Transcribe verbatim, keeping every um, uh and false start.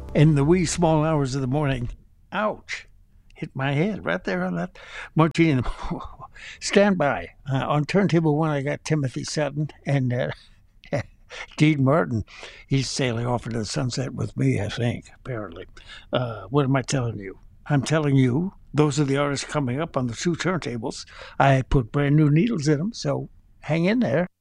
in the wee small hours of the morning. Ouch. Hit my head right there on that martini. Stand by. Uh, on turntable one, I got Timothy Sutton and uh, Dean Martin. He's sailing off into the sunset with me, I think, apparently. Uh, what am I telling you? I'm telling you, those are the artists coming up on the two turntables. I put brand new needles in them, so hang in there.